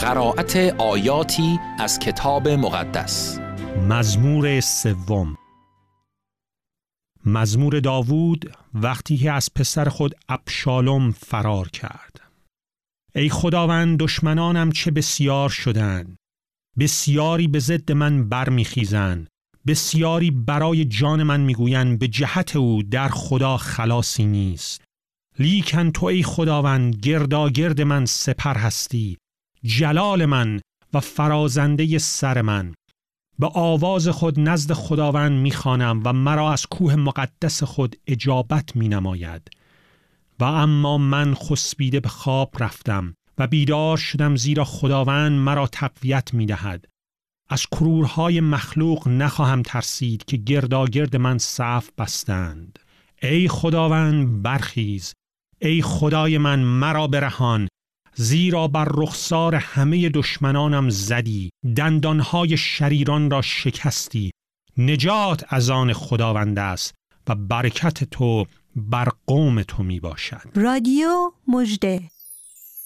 قرائت آیاتی از کتاب مقدس. مزمور سوم. مزمور داوود وقتی که از پسر خود ابشالوم فرار کرد. ای خداوند، دشمنانم چه بسیار شدند، بسیاری به ضد من برمیخیزند، بسیاری برای جان من میگویند به جهت او در خدا خلاصی نیست. لیکن تو ای خداوند گرداگرد من سپر هستی، جلال من و فرازنده سر من. به آواز خود نزد خداوند میخوانم و مرا از کوه مقدس خود اجابت مینماید. و اما من خسبیده به خواب رفتم و بیدار شدم، زیرا خداوند مرا تقویت میدهد. از کرورهای مخلوق نخواهم ترسید که گرداگرد من صف بستند. ای خداوند برخیز، ای خدای من مرا برهان، زیرا بر رخسار همه دشمنانم زدی، دندانهای شریران را شکستی. نجات از آن خداوند است و برکت تو بر قوم تو می باشد. رادیو مژده.